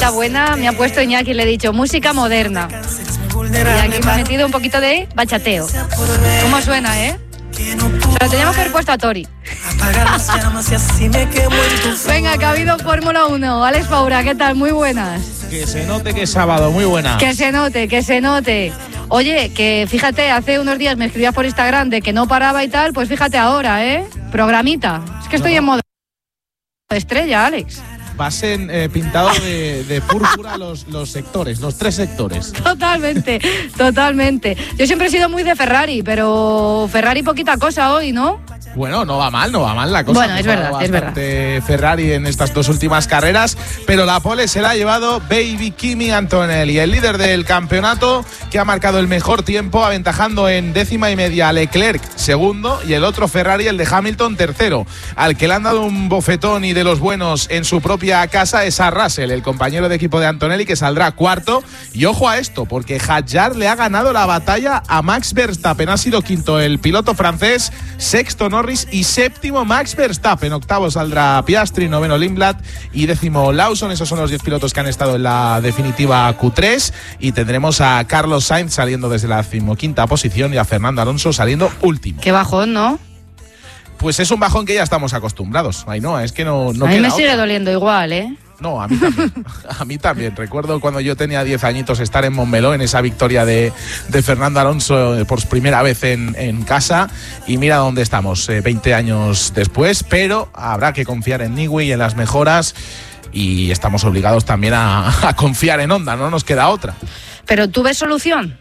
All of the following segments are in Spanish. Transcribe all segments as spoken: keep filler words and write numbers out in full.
musiquita buena me ha puesto Iñaki, le he dicho música moderna. Y aquí me ha metido un poquito de bachateo. ¿Cómo suena, eh? Se lo teníamos que haber puesto a Tori. Venga, que ha habido Fórmula uno. Alex Faura, ¿qué tal? Muy buenas. Que se note que es sábado, muy buena. Que se note, que se note. Oye, que fíjate, hace unos días me escribías por Instagram de que no paraba y tal, pues fíjate ahora, ¿eh? Programita. Es que estoy no. en modo estrella, Alex. Pasen eh, pintado de, de púrpura los, los sectores, los tres sectores. Totalmente, totalmente. Yo siempre he sido muy de Ferrari, pero Ferrari poquita cosa hoy, ¿no? Bueno, no va mal, no va mal la cosa. Bueno, es verdad, es verdad. Ferrari en estas dos últimas carreras, pero la pole se la ha llevado Baby Kimi Antonelli, el líder del campeonato, que ha marcado el mejor tiempo, aventajando en décima y media a Leclerc, segundo, y el otro Ferrari, el de Hamilton, tercero. Al que le han dado un bofetón y de los buenos en su propia casa es a Russell, el compañero de equipo de Antonelli, que saldrá cuarto. Y ojo a esto, porque Hadjar le ha ganado la batalla a Max Verstappen. Ha sido quinto el piloto francés, sexto Norris y séptimo Max Verstappen. Octavo saldrá Piastri, noveno Lindblad y décimo Lawson. Esos son los diez pilotos que han estado en la definitiva Q tres. Y tendremos a Carlos Sainz saliendo desde la decimoquinta posición y a Fernando Alonso saliendo último. Qué bajón, ¿no? Pues es un bajón que ya estamos acostumbrados. Ay, no, es que no, no a mí me otra. sigue doliendo igual, ¿eh? No, a mí también. A mí también. Recuerdo cuando yo tenía diez añitos estar en Montmeló en esa victoria de, de Fernando Alonso por primera vez en, en casa. Y mira dónde estamos, eh, veinte años después. Pero habrá que confiar en Newey y en las mejoras. Y estamos obligados también a, a confiar en Honda, no nos queda otra. ¿Pero tú ves solución?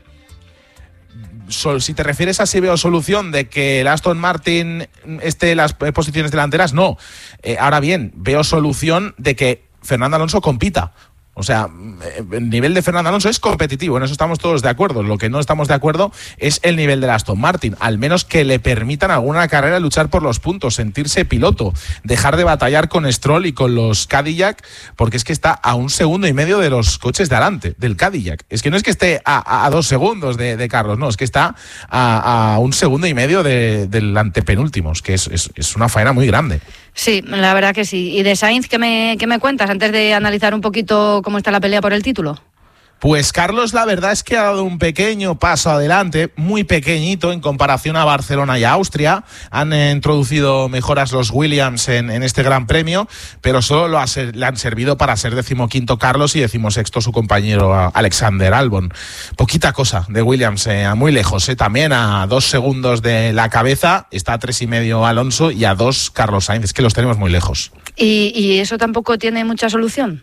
Si te refieres a si veo solución de que el Aston Martin esté en las posiciones delanteras, no. Eh, ahora bien, veo solución de que Fernando Alonso compita. O sea, el nivel de Fernando Alonso es competitivo, en eso estamos todos de acuerdo. Lo que no estamos de acuerdo es el nivel del Aston Martin, al menos que le permitan alguna carrera luchar por los puntos, sentirse piloto, dejar de batallar con Stroll y con los Cadillac, porque es que está a un segundo y medio de los coches de adelante, del Cadillac. Es que no es que esté a, a dos segundos de, de Carlos, no, es que está a, a un segundo y medio de, del antepenúltimo, es que es, es, es una faena muy grande. Sí, la verdad que sí. ¿Y de Sainz qué me, qué me cuentas antes de analizar un poquito cómo está la pelea por el título? Pues Carlos, la verdad es que ha dado un pequeño paso adelante, muy pequeñito en comparación a Barcelona y a Austria. Han eh, introducido mejoras los Williams en, en este Gran Premio, pero solo lo ha ser, le han servido para ser decimoquinto Carlos y decimosexto su compañero Alexander Albon. Poquita cosa de Williams, eh, muy lejos, eh, también a dos segundos de la cabeza está a tres y medio Alonso y a dos Carlos Sainz, es que los tenemos muy lejos. ¿Y, y eso tampoco tiene mucha solución?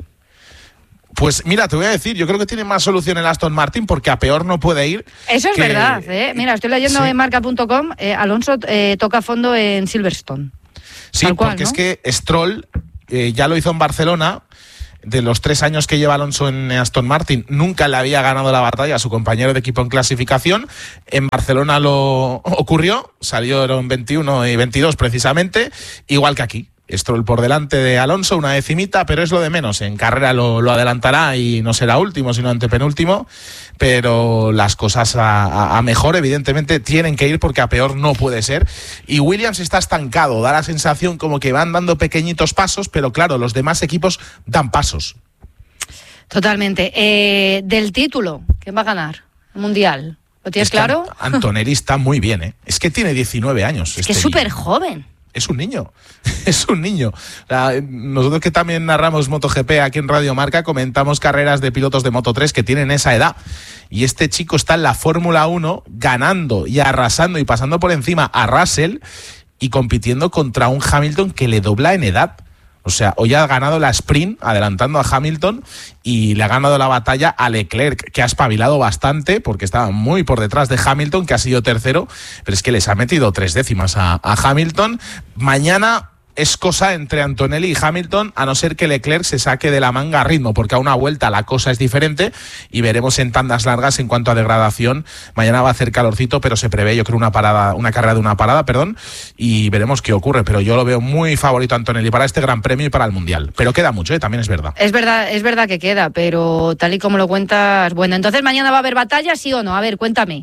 Pues mira, te voy a decir, yo creo que tiene más solución el Aston Martin porque a peor no puede ir. Eso es que... verdad, ¿eh? Mira, estoy leyendo sí. en marca punto com, eh, Alonso eh, toca fondo en Silverstone. Sí, Tal cual, porque ¿no? es que Stroll eh, ya lo hizo en Barcelona. De los tres años que lleva Alonso en Aston Martin, nunca le había ganado la batalla a su compañero de equipo en clasificación. En Barcelona lo ocurrió, salieron veintiuno y veintidós precisamente, igual que aquí. Stroll por delante de Alonso, una decimita, pero es lo de menos. En carrera lo, lo adelantará y no será último, sino antepenúltimo. Pero las cosas a, a, a mejor, evidentemente, tienen que ir porque a peor no puede ser. Y Williams está estancado, da la sensación como que van dando pequeñitos pasos, pero claro, los demás equipos dan pasos. Totalmente. Eh, del título, ¿quién va a ganar? ¿El Mundial? ¿Lo tienes es claro? Antonelli está muy bien, ¿eh? Es que tiene diecinueve años. Es este que es súper joven. Es un niño, es un niño. O sea, nosotros que también narramos MotoGP aquí en Radio Marca, comentamos carreras de pilotos de Moto tres que tienen esa edad. Y este chico está en la Fórmula uno ganando y arrasando y pasando por encima a Russell y compitiendo contra un Hamilton que le dobla en edad. O sea, hoy ha ganado la sprint adelantando a Hamilton y le ha ganado la batalla a Leclerc, que ha espabilado bastante porque estaba muy por detrás de Hamilton, que ha sido tercero, pero es que les ha metido tres décimas a, a Hamilton. Mañana es cosa entre Antonelli y Hamilton, a no ser que Leclerc se saque de la manga a ritmo, porque a una vuelta la cosa es diferente y veremos en tandas largas en cuanto a degradación. Mañana va a hacer calorcito, pero se prevé, yo creo, una parada, una carrera de una parada, perdón, y veremos qué ocurre. Pero yo lo veo muy favorito a Antonelli para este Gran Premio y para el Mundial. Pero queda mucho, ¿eh? También es verdad. Es verdad, es verdad que queda, pero tal y como lo cuentas, bueno, entonces mañana va a haber batalla, ¿sí o no? A ver, cuéntame.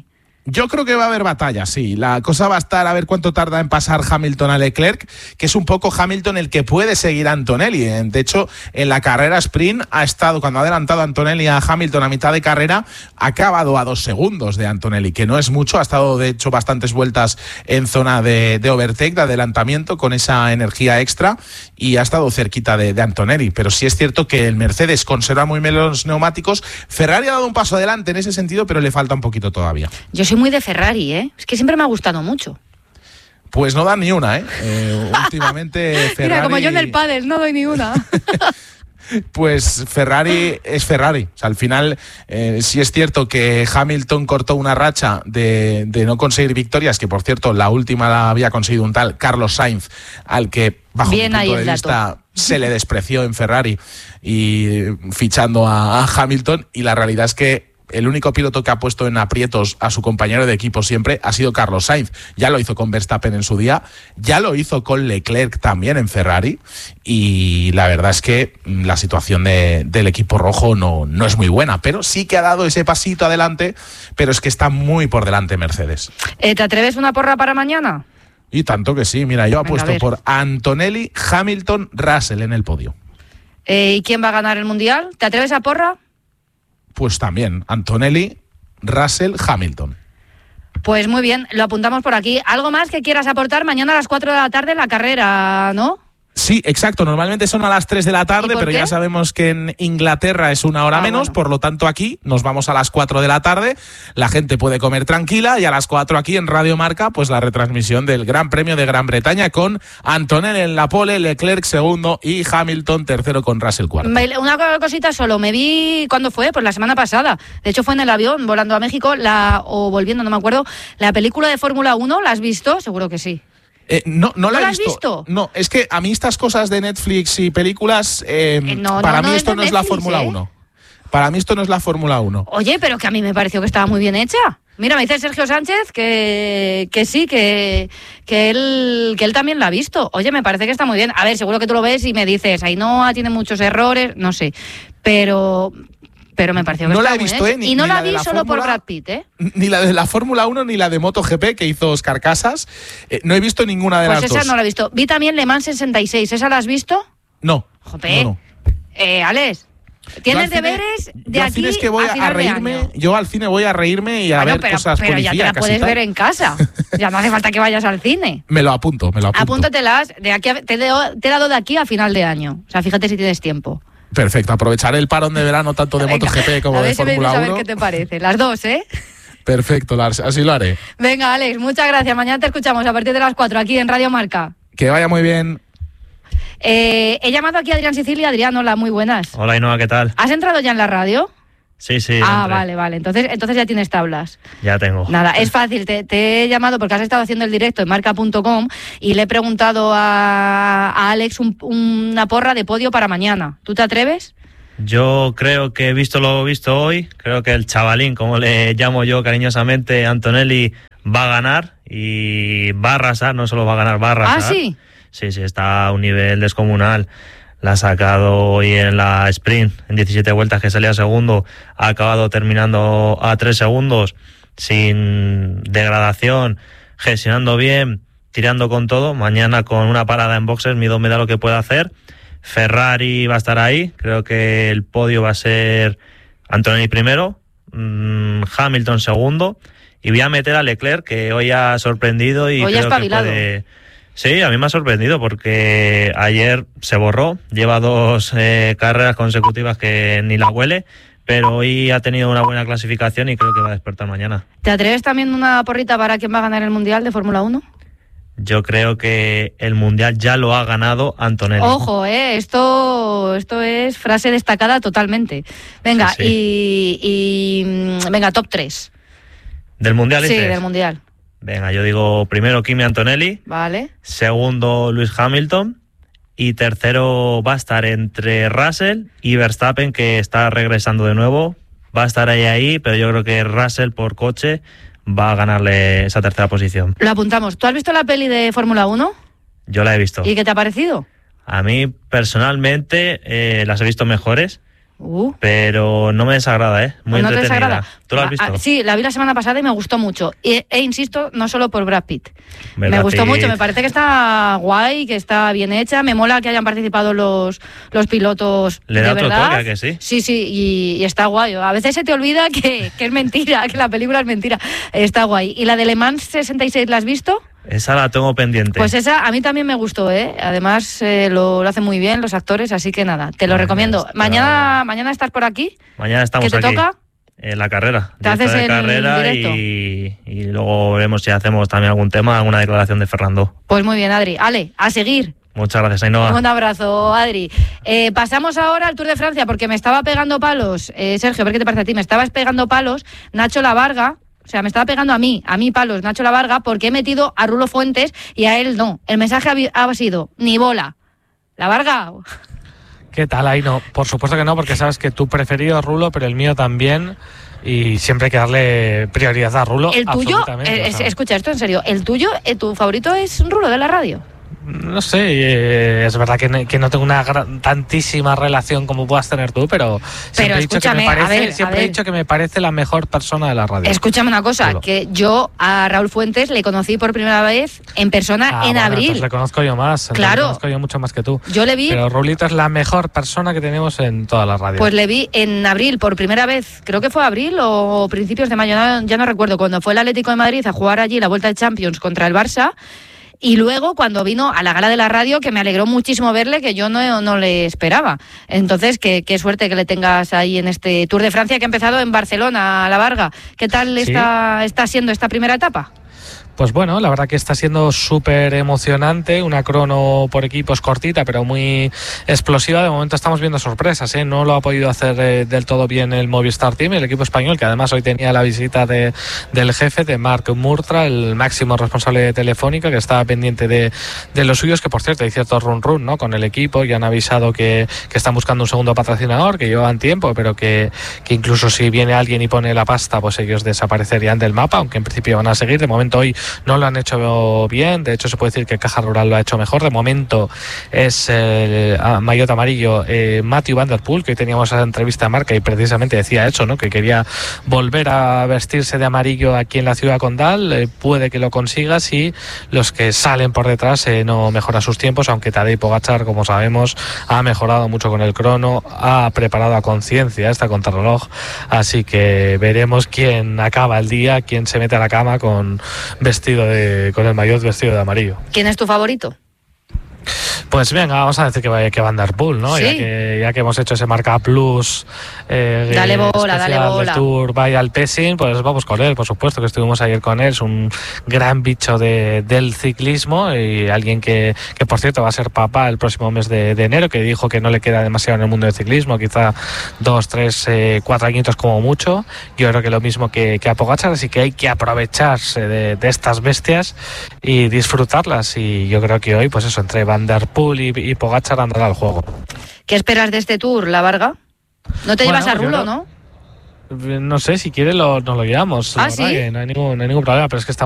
Yo creo que va a haber batalla, sí. La cosa va a estar a ver cuánto tarda en pasar Hamilton a Leclerc, que es un poco Hamilton el que puede seguir a Antonelli. De hecho, en la carrera sprint ha estado, cuando ha adelantado Antonelli a Hamilton a mitad de carrera, ha acabado a dos segundos de Antonelli, que no es mucho. Ha estado, de hecho, bastantes vueltas en zona de, de overtake, de adelantamiento, con esa energía extra, y ha estado cerquita de, de Antonelli. Pero sí es cierto que el Mercedes conserva muy bien los neumáticos. Ferrari ha dado un paso adelante en ese sentido, pero le falta un poquito todavía. Yo soy muy de Ferrari, ¿eh? Es que siempre me ha gustado mucho. Pues no dan ni una, ¿eh? eh últimamente Ferrari... Mira, como yo en el pádel, no doy ni una. Pues Ferrari es Ferrari. O sea, al final eh, sí es cierto que Hamilton cortó una racha de, de no conseguir victorias, que por cierto la última la había conseguido un tal Carlos Sainz, al que bajo Bien mi punto de vista dato. se le despreció en Ferrari y fichando a, a Hamilton, y la realidad es que el único piloto que ha puesto en aprietos a su compañero de equipo siempre ha sido Carlos Sainz. Ya lo hizo con Verstappen en su día, ya lo hizo con Leclerc también en Ferrari, y la verdad es que la situación de, del equipo rojo no, no es muy buena, pero sí que ha dado ese pasito adelante, pero es que está muy por delante Mercedes. Eh, ¿Te atreves una porra para mañana? Y tanto que sí, mira, yo Venga, apuesto por Antonelli, Hamilton, Russell en el podio. Eh, ¿Y quién va a ganar el Mundial? ¿Te atreves a porra? Pues también, Antonelli, Russell, Hamilton. Pues muy bien, lo apuntamos por aquí. ¿Algo más que quieras aportar? Mañana a las cuatro de la tarde la carrera, ¿no? Sí, exacto. Normalmente son a las tres de la tarde, pero qué? ya sabemos que en Inglaterra es una hora ah, menos, bueno. Por lo tanto aquí nos vamos a las cuatro de la tarde. La gente puede comer tranquila, y a las cuatro aquí en Radio Marca, pues la retransmisión del Gran Premio de Gran Bretaña con Antonelli en la pole, Leclerc segundo y Hamilton tercero con Russell cuarto. Una cosita solo, me vi, ¿cuándo fue? Pues la semana pasada. De hecho fue en el avión volando a México, la o volviendo, no me acuerdo, la película de Fórmula uno, ¿la has visto? Seguro que sí. Eh, no, no, ¿No la he la has visto. visto? No, es que a mí estas cosas de Netflix y películas, eh, Eh, no, para no, mí no esto es de no es la Netflix, Fórmula ¿eh? uno. Para mí esto no es la Fórmula uno. Oye, pero que a mí me pareció que estaba muy bien hecha. Mira, me dice Sergio Sánchez que, que sí, que, que, él, que él también la ha visto. Oye, me parece que está muy bien. A ver, seguro que tú lo ves y me dices, Ainhoa tiene muchos errores, no sé. Pero... Pero me pareció que no estaba la he muy visto, bien. ¿eh? Ni, y no ni la, la vi la solo Fórmula, por Brad Pitt, ¿eh? Ni la de la Fórmula uno ni la de MotoGP que hizo Óscar Casas. Eh, no he visto ninguna de pues las esa dos. no la he visto. Vi también Le Mans sesenta y seis. ¿Esa la has visto? No. Jope. No, no. Eh, Alex, tienes Yo al cine- deberes de yo al aquí cine es que voy a a, final de reírme. año. Yo al cine voy a reírme y a Bueno, ver pero, cosas pero ya te la puedes ver en casa. Ya no hace falta que vayas al cine. Me lo apunto, me lo apunto. Apúntatelas. De aquí a- te, he dado- te he dado de aquí a final de año. O sea, fíjate si tienes tiempo. Perfecto, aprovecharé el parón de verano tanto de Venga, MotoGP como a ver de si me Fórmula dices a ver uno. qué te parece. Las dos, ¿eh? Perfecto, Lars, así lo haré. Venga, Alex, muchas gracias. Mañana te escuchamos a partir de las cuatro aquí en Radio Marca. Que vaya muy bien. Eh, he llamado aquí a Adrián Sicilia. Adrián, hola, muy buenas. Hola, Ainhoa, ¿qué tal? ¿Has entrado ya en la radio? Sí, sí. Ah, entré. vale, vale. Entonces, entonces ya tienes tablas. Ya tengo. Nada, es fácil. Te, te he llamado porque has estado haciendo el directo en marca punto com y le he preguntado a, a Alex un- una porra de podio para mañana. ¿Tú te atreves? Yo creo que he visto lo visto hoy. Creo que el chavalín, como le llamo yo cariñosamente, Antonelli, va a ganar y va a arrasar. No solo va a ganar, va a arrasar. Ah, sí. Sí, sí, está a un nivel descomunal. La ha sacado hoy en la sprint, en diecisiete vueltas que salía segundo. Ha acabado terminando a tres segundos, sin degradación, gestionando bien, tirando con todo. Mañana con una parada en boxes, mido me da lo que puede hacer. Ferrari va a estar ahí. Creo que el podio va a ser Antonelli primero, mmm, Hamilton segundo. Y voy a meter a Leclerc, que hoy ha sorprendido y Hoy ha creo que espabilado. puede... Sí, a mí me ha sorprendido porque ayer se borró, lleva dos eh, carreras consecutivas que ni la huele, pero hoy ha tenido una buena clasificación y creo que va a despertar mañana. ¿Te atreves también una porrita para quién va a ganar el Mundial de Fórmula uno? Yo creo que el Mundial ya lo ha ganado Antonelli. Ojo, eh, esto, esto es frase destacada totalmente. Venga, Sí, Y, y mm, venga, top tres. ¿Del Mundial Sí, dices? del Mundial. Venga, yo digo primero Kimi Antonelli, Vale. segundo Lewis Hamilton y tercero va a estar entre Russell y Verstappen, que está regresando de nuevo. Va a estar ahí ahí, pero yo creo que Russell por coche va a ganarle esa tercera posición. Lo apuntamos. ¿Tú has visto la peli de Fórmula uno? Yo la he visto. ¿Y qué te ha parecido? A mí personalmente eh, las he visto mejores. Uh. Pero no me desagrada, ¿eh? Muy ¿No te entretenida. desagrada? ¿Tú lo has visto? Ah, sí, la vi la semana pasada y me gustó mucho. E, e insisto, no solo por Brad Pitt. Brad me gustó Pitt. mucho, me parece que está guay, que está bien hecha. Me mola que hayan participado los, los pilotos. Le da de otro verdad. toque, ¿a que sí? Sí, sí, y, y está guay. A veces se te olvida que, que es mentira, que la película es mentira. Está guay. ¿Y la de Le Mans sesenta y seis la has visto? Esa la tengo pendiente. Pues esa a mí también me gustó, ¿eh? Además eh, lo, lo hacen muy bien los actores, así que nada, te lo Bueno, recomiendo. está... Mañana mañana estás por aquí. Mañana estamos ¿Qué te aquí. toca? En la carrera. ¿Te haces de el carrera directo? Y, y luego veremos si hacemos también algún tema, alguna declaración de Ferrando. Pues muy bien, Adri. Ale, a seguir. Muchas gracias, Ainhoa. Un abrazo, Adri. Eh, pasamos ahora al Tour de Francia porque me estaba pegando palos, eh, Sergio, a ver qué te parece a ti, me estabas pegando palos Nacho Lavarga. O sea, me estaba pegando a mí, a mí palos, Nacho Lavarga, porque he metido a Rulo Fuentes y a él no. El mensaje ha, ha sido, ni bola. Lavarga. ¿Qué tal, Aino? Por supuesto que no, porque sabes que tu preferido es Rulo, pero el mío también. Y siempre hay que darle prioridad a Rulo. El tuyo, absolutamente, eh, o sea. escucha esto en serio, el tuyo, eh, tu favorito es Rulo de la radio. No sé, eh, es verdad que no, que no tengo una gran, tantísima relación como puedas tener tú, pero siempre, Pero he, dicho que me escúchame, a parece, ver, a siempre he ver. dicho que me parece la mejor persona de la radio. Escúchame una cosa, Rulo. que yo a Raúl Fuentes le conocí por primera vez en persona Ah, en bueno, abril. entonces le conozco yo más, entonces Claro. le conozco yo mucho más que tú. Yo le vi, Pero Rulito es la mejor persona que tenemos en toda la radio. pues le vi en abril por primera vez, creo que fue abril o principios de mayo, no- ya no recuerdo, cuando fue el Atlético de Madrid a jugar allí la Vuelta de Champions contra el Barça. Y luego cuando vino a la gala de la radio, que me alegró muchísimo verle, que yo no, no le esperaba. Entonces, qué, qué suerte que le tengas ahí en este Tour de Francia que ha empezado en Barcelona, a la Varga. ¿Qué tal Sí. está, está siendo esta primera etapa? Pues bueno, la verdad que está siendo súper emocionante, una crono por equipos cortita, pero muy explosiva. De momento estamos viendo sorpresas, ¿eh? No lo ha podido hacer eh, del todo bien el Movistar Team, el equipo español, que además hoy tenía la visita de, del jefe, de Marc Murtra, el máximo responsable de Telefónica, que estaba pendiente de, de los suyos, que por cierto hay cierto run run, ¿no?, con el equipo, y han avisado que, que están buscando un segundo patrocinador, que llevan tiempo, pero que, que incluso si viene alguien y pone la pasta, pues ellos desaparecerían del mapa, aunque en principio van a seguir. De momento hoy no lo han hecho bien, de hecho se puede decir que Caja Rural lo ha hecho mejor. De momento es el ah, maillot amarillo eh, Matthew Van Der Poel, que hoy teníamos esa entrevista a Marca y precisamente decía eso, ¿no?, que quería volver a vestirse de amarillo aquí en la ciudad condal. Eh, puede que lo consiga si los que salen por detrás eh, no mejoran sus tiempos, aunque Tadej Pogačar, como sabemos, ha mejorado mucho con el crono, ha preparado a conciencia esta contrarreloj, así que veremos quién acaba el día, quién se mete a la cama con vestido de, con el maillot vestido de amarillo. ¿Quién es tu favorito? Pues venga, vamos a decir que, va, que Van Der Poel, ¿no? Sí. Ya, que, ya que hemos hecho ese marca plus eh, Dale eh, bola, especial dale bola. del Tour vaya al Pessin, pues vamos con él, por supuesto, que estuvimos ayer con él. Es un gran bicho de, del ciclismo y alguien que, que, por cierto, va a ser papá el próximo mes de, de enero, que dijo que no le queda demasiado en el mundo del ciclismo, quizá dos, tres, eh, cuatro añitos como mucho. Yo creo que lo mismo que, que a Pogačar, así que hay que aprovecharse de, de estas bestias y disfrutarlas. Y yo creo que hoy, pues eso, entre Van Der Poel y, y Pogačar andará el juego. ¿Qué esperas de este Tour, la Varga? No te Bueno, llevas a pues yo Rulo, creo- ¿no? No sé, si quiere lo, nos lo llevamos. La ¿Ah, verdad sí? que no hay ningún, no hay ningún problema, pero es que está